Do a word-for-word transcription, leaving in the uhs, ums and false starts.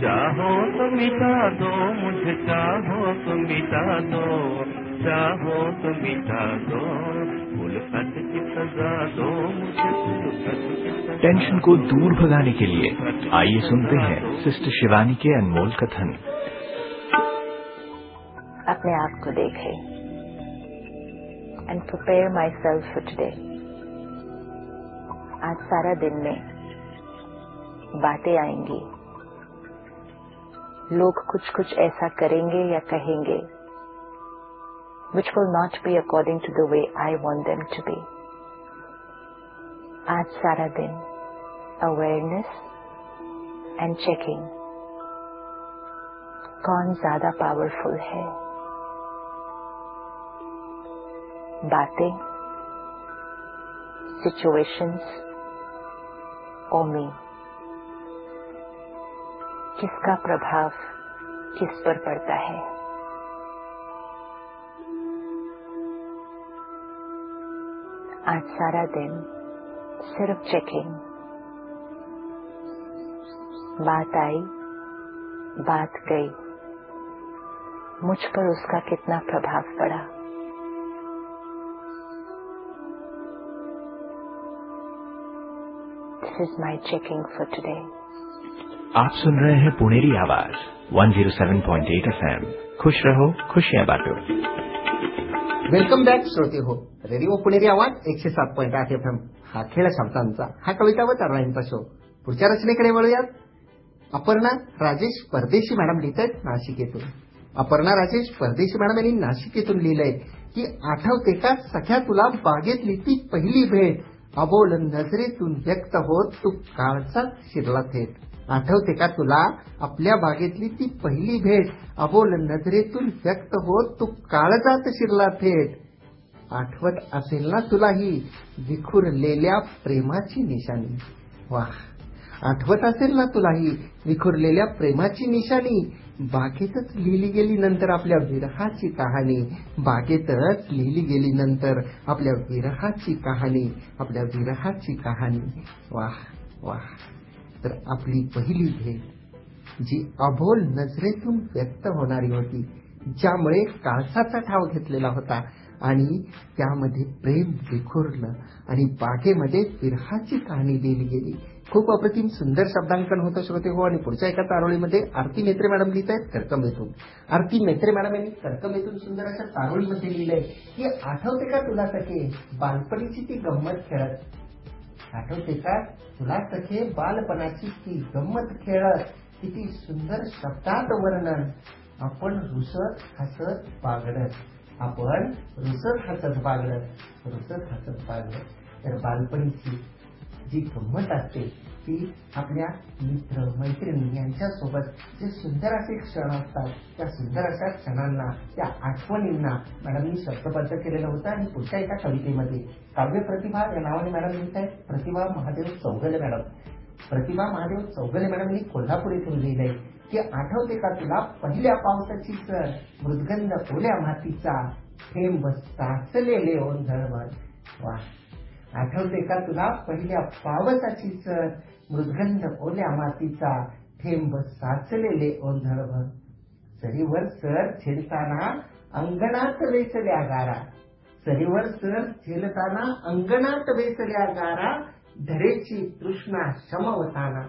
चाहो तो मिटा दो मुझे, चाहो तो मिटा दो, चाहो तो मिटा दो, उल्फत की सजा दो मुझे, उल्फत की सजा। टेंशन को दूर भगाने के लिए आइए सुनते हैं सिस्टर शिवानी के अनमोल कथन। अपने आप को देखें and prepare myself for today. आज सारा दिन में बातें आएंगी, लोग कुछ कुछ ऐसा करेंगे या कहेंगे which will not be according to the way I want them to be. आज सारा दिन awareness and checking कौन ज्यादा पावरफुल है, बातें, situations और me, किसका प्रभाव किस पर पड़ता है। आज सारा दिन सिर्फ चेकिंग, बात आई, बात गई, मुझ पर उसका कितना प्रभाव पड़ा। This is my checking for today. आप सुन रहे हैं पुनेरी आवाज एक सौ सात पॉइंट आठ एफ एम। खुश रहो, खुशियां बांटो। वेलकम बॅक श्रोते हो, रेडिओ पुणेरी आवाज एकशे सात पॉईंट आठ एफ एम हा खेळ शब्दांचा, हा कविता व तराईंचा शो। पुढच्या रचनेकडे वळूयात। अपर्णा राजेश परदेशी मॅडम लिहित आहेत नाशिकेतून। अपर्णा राजेश परदेशी मॅडम यांनी नाशिकेतून लिहिलंय की आठवते का सख्या तुला बागेतली ती पहिली भेट, अबोल नजरेतून व्यक्त होत तू काळचाच शिरला थेट। आठवते का तुला आपल्या बागेतली ती पहिली भेट, अबोल नजरेतून व्यक्त होत तू काळजात शिरला थेट। आठवत असेल ना तुला ही विखुरलेल्या प्रेमाची निशाणी। वाह, आठवत असेल ना तुला ही विखुरलेल्या प्रेमाची निशाणी। बागेतच लिहिली गेली नंतर आपल्या विरहाची कहाणी, बागेतच लिहिली गेली नंतर आपल्या विरहाची कहाणी, आपल्या विरहाची कहाणी। वाह वाह। तर आपली पहिली भेट जी अबोल नजरेतून व्यक्त होणारी होती, ज्यामुळे काळजाचा ठाव घेतलेला होता आणि त्यामध्ये प्रेम विखुरलं आणि बागेमध्ये विरहाची कहाणी लिहिली गेली। खूप अप्रतिम सुंदर शब्दांकन होतं श्रोते हो। आणि पुढच्या एका चारोळीमध्ये आरती मेत्रे मॅडम लिहित आहेत कर्कमेतून। आरती मेत्रे मॅडम यांनी कर्कमेतून सुंदर अशा चारोळीमध्ये लिहिलंय की आठवते का तुला सखे बालपणीची ती गंमत खेळत, आठवते का तुला सखे बालपणाची ती गंमत खेळत, किती सुंदर शब्दात वर्णन, आपण रुसत हसत बागडत, आपण रुसत हसत बागडत, रुसत हसत बागडत। तर बालपणीची जी गंमत असते ती आपल्या मित्र मैत्रिणी यांच्यासोबत जे सुंदर असे क्षण असतात, त्या सुंदर अशा क्षणांना, त्या आठवणींना मॅडमनी शब्दबद्ध केलेलं होतं। आणि पुढच्या एका कवितेमध्ये काव्य प्रतिभा या नावाने मॅडम लिहित आहेत प्रतिभा महादेव चौगले मॅडम। प्रतिभा महादेव चौगले मॅडम यांनी कोल्हापूर येथून लिहिलंय की आठवते का तुला पहिल्या पावसाची सर, मृदगंध ओल्या मातीचा, थेंब साचलेले ओंझळभर। वा, आठवते का तुला पहिल्या पावसाची सर, मृदगंध ओल्या मातीचा, थेंब साचलेले ओंझळभर। सरीवर सर झेलताना अंगणात वेचल्या गारा, सरीवर सर झेलताना अंगणात वेचल्या गारा, धरेची तृष्णा शमवताना,